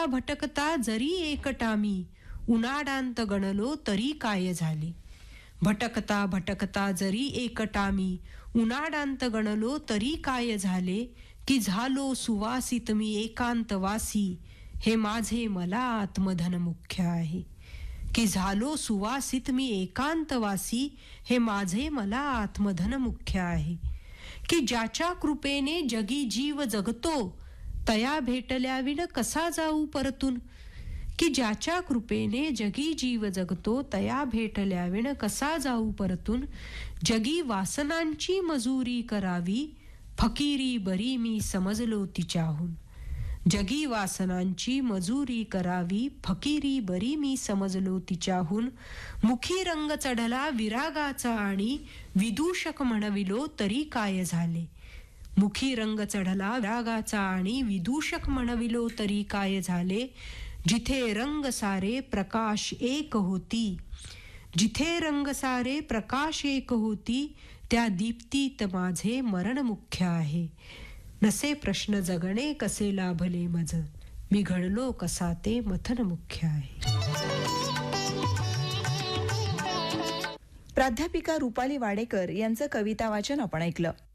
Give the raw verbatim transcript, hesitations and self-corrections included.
भटकता भटकता जरी एकटा मी उनाडांत गणलो तरी काय झाले. भटकता भटकता जरी एकटा मी उनाडांत गणलो तरी काय झाले. की झालो सुवासित मी एकांतवासी हे माझे मला आत्मधन मुख्य आहे. की झालो सुवासित मी एकांतवासी हे माझे मला आत्मधन मुख्य आहे. की ज्याच्या कृपेने जगी जीव जगतो तया भेटल्या विण कसा जाऊ परतून. की ज्याच्या कृपेने जगी जीव जगतो तया भेटल्या विण कसा जाऊ परतून. जगी वासनांची मजुरी करावी फकीरी बरी मी समजलो तिच्याहून. जगी वासनांची मजुरी करावी फकीरी बरी मी समजलो तिच्याहून. मुखी रंग चढला विरागाचा आणि विदूषक म्हणविलो तरी काय झाले. मुखी रंग चढला विरागाचा आणि विदूषक म्हणविलो तरी काय झाले. जिथे रंग सारे प्रकाश एक होती जिथे रंग सारे प्रकाश एक होती त्या दीप्तीत माझे मरण मुख्य आहे. नसे प्रश्न जगणे कसे लाभले मज मी घडलो कसा ते मथन मुख्य आहे. प्राध्यापिका रुपाली वाडेकर यांचं कविता वाचन आपण ऐकलं.